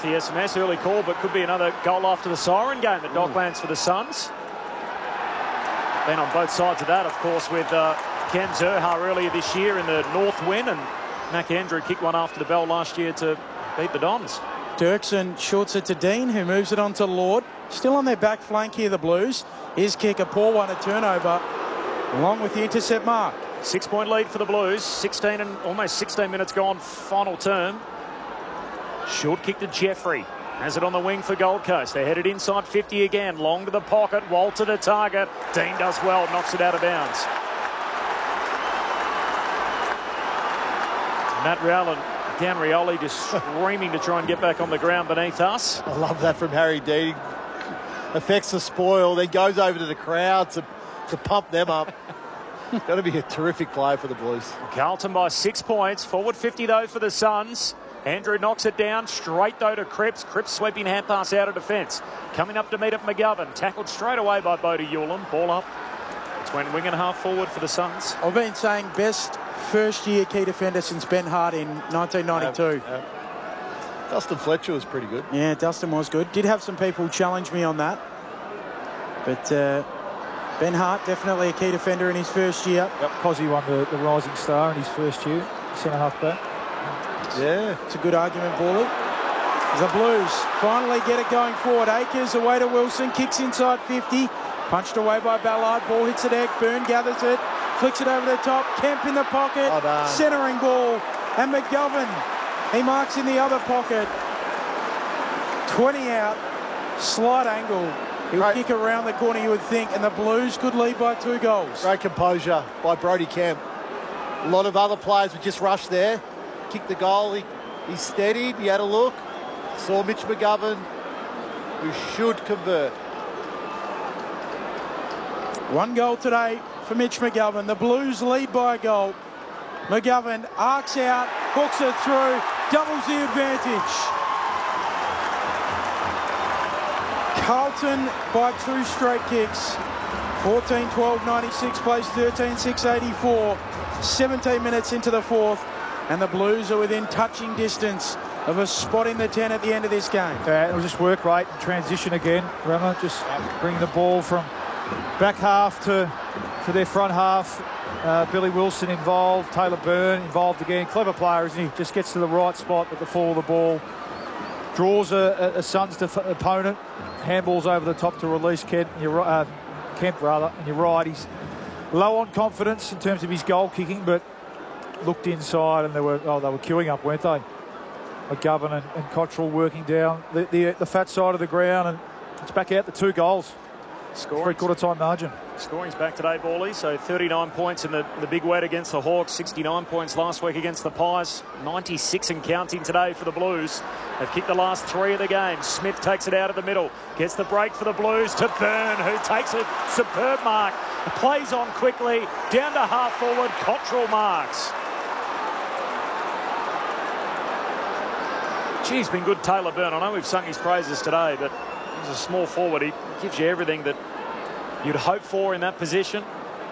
the SMS. Early call, but could be another goal after the siren game at Docklands for the Suns. Been on both sides of that, of course, with Ken Zerha earlier this year in the North win, and Mac Andrew kicked one after the bell last year to beat the Dons. Dirksen shorts it to Dean, who moves it on to Lord. Still on their back flank here, the Blues. His kick, a poor one, a turnover, along with the intercept mark. 6-point lead for the Blues. 16 and almost 16 minutes gone, final term. Short kick to Jeffrey. Has it on the wing for Gold Coast. They're headed inside 50 again. Long to the pocket. Walter to target. Dean does well. Knocks it out of bounds. Matt Rowland, Dan Rioli just screaming to try and get back on the ground beneath us. I love that from Harry Dean. Affects the spoil. Then goes over to the crowd to pump them up. It's got to be a terrific play for the Blues. Carlton by 6 points. Forward 50 though for the Suns. Andrew knocks it down, straight though to Cripps. Cripps sweeping hand pass out of defence. Coming up to meet up McGovern. Tackled straight away by Bodie Hewlin. Ball up between wing and half forward for the Suns. I've been saying best first-year key defender since Ben Hart in 1992. Dustin Fletcher was pretty good. Yeah, Dustin was good. Did have some people challenge me on that. But Ben Hart, definitely a key defender in his first year. Yep, Cosy won the Rising Star in his first year, centre-half back. Yeah, it's a good argument, Bally. The Blues finally get it going forward. Akers away to Wilson, kicks inside 50. Punched away by Ballard. Ball hits the deck. Byrne gathers it, flicks it over the top. Kemp in the pocket. Centering ball. And McGovern, he marks in the other pocket. 20 out. Slight angle. He'll kick around the corner, you would think. And the Blues could lead by 2 goals. Great composure by Brodie Kemp. A lot of other players would just rush there. Kicked the goal, he steadied, he had a look, saw Mitch McGovern, who should convert. 1 goal today for Mitch McGovern. The Blues lead by a goal. McGovern arcs out, hooks it through, doubles the advantage. Carlton by 2 straight kicks. 14-12-96 plays 13-6-84. 17 minutes into the fourth. And the Blues are within touching distance of a spot in the 10 at the end of this game. It'll just work rate and transition again. Rama just bringing the ball from back half to their front half. Billy Wilson involved, Taylor Byrne involved again. Clever player, isn't he? Just gets to the right spot at the fall of the ball. Draws a Suns opponent. Handballs over the top to release Kemp, and you're right. He's low on confidence in terms of his goal kicking, but looked inside and they were queuing up, weren't they? McGovern and Cottrell working down the fat side of the ground, and it's back out to 2 goals. Scoring. 3/4 time margin. Scoring's back today, Bally. So 39 points in the big wet against the Hawks, 69 points last week against the Pies, 96 and counting today for the Blues. They've kicked the last 3 of the game. Smith takes it out of the middle, gets the break for the Blues to Byrne, who takes a superb mark. Plays on quickly, down to half forward, Cottrell marks. He's been good, Taylor Byrne. I know we've sung his praises today, but he's a small forward. He gives you everything that you'd hope for in that position.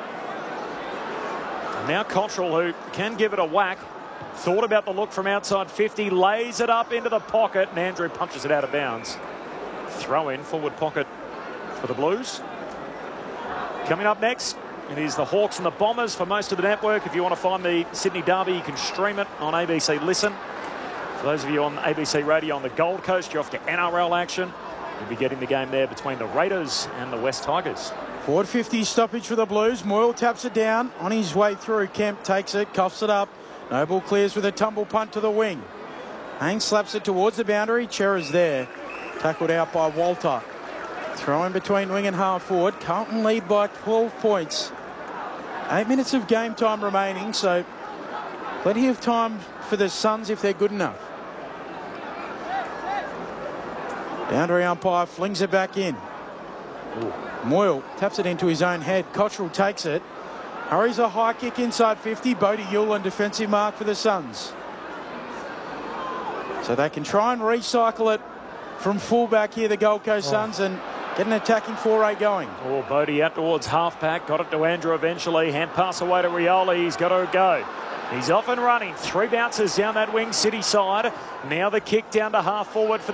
And now Cottrell, who can give it a whack, thought about the look from outside 50, lays it up into the pocket, and Andrew punches it out of bounds. Throw in, forward pocket for the Blues. Coming up next, it is the Hawks and the Bombers for most of the network. If you want to find the Sydney Derby, you can stream it on ABC Listen. For those of you on ABC Radio on the Gold Coast, you're off to NRL action. You'll be getting the game there between the Raiders and the West Tigers. Forward 50 stoppage for the Blues. Moyle taps it down. On his way through, Kemp takes it, cuffs it up. Noble clears with a tumble punt to the wing. Haynes slaps it towards the boundary. Chera's there. Tackled out by Walter. Throw in between wing and half forward. Carlton lead by 12 points. 8 minutes of game time remaining, so plenty of time for the Suns if they're good enough. Boundary umpire flings it back in. Moyle taps it into his own head. Cottrell takes it. Hurries a high kick inside 50. Bodie Hewlin, defensive mark for the Suns. So they can try and recycle it from fullback here, the Gold Coast Suns, and get an attacking foray going. Bodie out towards half-back. Got it to Andrew eventually. Hand pass away to Rioli. He's got to go. He's off and running. 3 bounces down that wing city side. Now the kick down to half forward for